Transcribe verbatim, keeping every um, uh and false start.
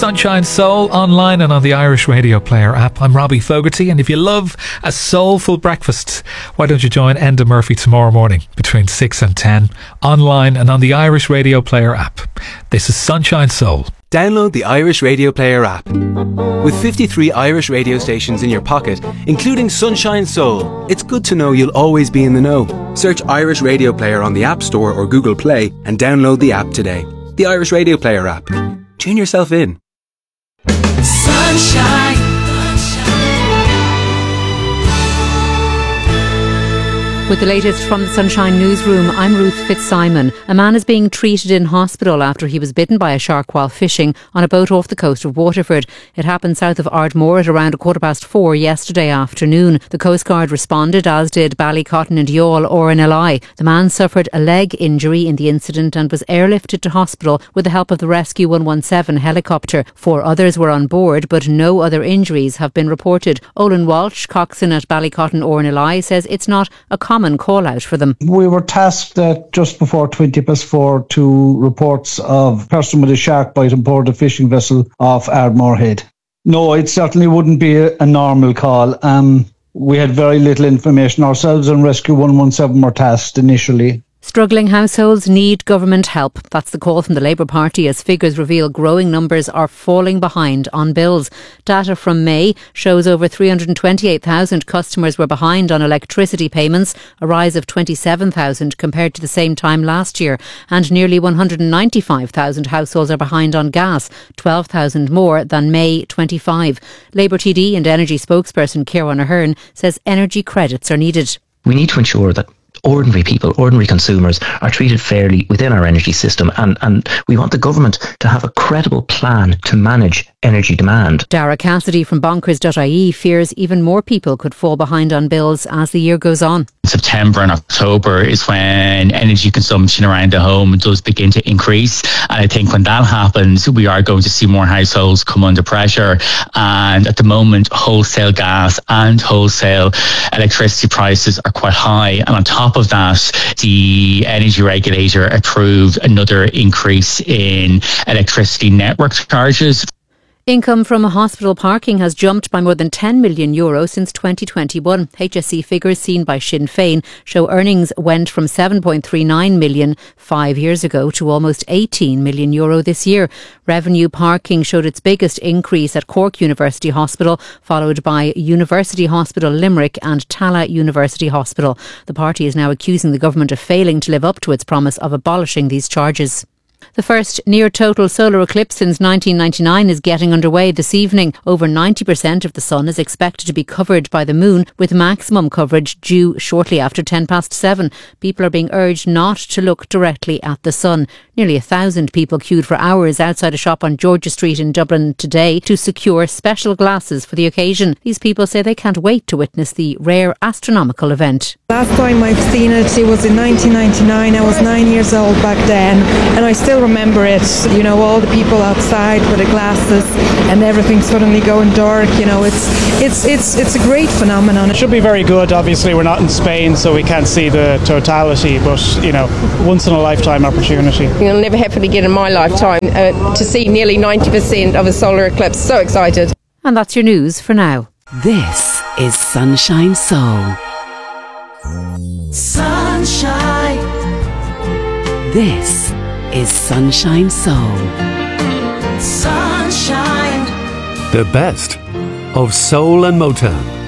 Sunshine Soul online and on the Irish Radio Player app. I'm Robbie Fogarty, and if you love a soulful breakfast, why don't you join Enda Murphy tomorrow morning between six and ten online and on the Irish Radio Player app. This is Sunshine Soul. Download the Irish Radio Player app. With fifty-three Irish radio stations in your pocket, including Sunshine Soul, it's good to know you'll always be in the know. Search Irish Radio Player on the App Store or Google Play and download the app today. The Irish Radio Player app. Tune yourself in. Sunshine. With the latest from the Sunshine Newsroom, I'm Ruth Fitzsimon. A man is being treated in hospital after he was bitten by a shark while fishing on a boat off the coast of Waterford. It happened south of Ardmore at around a quarter past four yesterday afternoon. The Coast Guard responded, as did Ballycotton and Youghal or in Ely. The man suffered a leg injury in the incident and was airlifted to hospital with the help of the Rescue one one seven helicopter. Four others were on board, but no other injuries have been reported. Olin Walsh, coxswain at Ballycotton or in Ely, says it's not a common call out for them. We were tasked at just before twenty past four to reports of person with a shark bite on board a fishing vessel off Ardmore Head. No, it certainly wouldn't be a, a normal call. Um, we had very little information ourselves, and Rescue one one seven were tasked initially. Struggling households need government help. That's the call from the Labour Party as figures reveal growing numbers are falling behind on bills. Data from May shows over three hundred twenty-eight thousand customers were behind on electricity payments, a rise of twenty-seven thousand compared to the same time last year, and nearly one hundred ninety-five thousand households are behind on gas, twelve thousand more than May twenty-five. Labour T D and energy spokesperson Kieran Ahern says energy credits are needed. We need to ensure that ordinary people, ordinary consumers are treated fairly within our energy system, and, and we want the government to have a credible plan to manage energy demand. Dara Cassidy from bonkers dot I E fears even more people could fall behind on bills as the year goes on. September and October is when energy consumption around the home does begin to increase, and I think when that happens we are going to see more households come under pressure, and at the moment wholesale gas and wholesale electricity prices are quite high, and on top of that the energy regulator approved another increase in electricity network charges. Income from hospital parking has jumped by more than ten million euro since twenty twenty-one. H S C figures seen by Sinn Féin show earnings went from seven point three nine million five years ago to almost eighteen million euro this year. Revenue parking showed its biggest increase at Cork University Hospital, followed by University Hospital Limerick and Tala University Hospital. The party is now accusing the government of failing to live up to its promise of abolishing these charges. The first near-total solar eclipse since nineteen ninety-nine is getting underway this evening. Over ninety percent of the sun is expected to be covered by the moon, with maximum coverage due shortly after ten past seven. People are being urged not to look directly at the sun. Nearly a thousand people queued for hours outside a shop on Georgia Street in Dublin today to secure special glasses for the occasion. These people say they can't wait to witness the rare astronomical event. Last time I've seen it, it was in nineteen ninety-nine. I was nine years old back then, and I still remember it. You know, all the people outside with the glasses and everything suddenly going dark. You know, it's it's it's it's a great phenomenon. It should be very good. Obviously, we're not in Spain, so we can't see the totality, but you know, once in a lifetime opportunity. It'll never happen again in my lifetime uh, to see nearly ninety percent of a solar eclipse. So excited. And that's your news for now. This is Sunshine Soul. Sunshine. This is Sunshine Soul. Sunshine. The best of soul and Motown.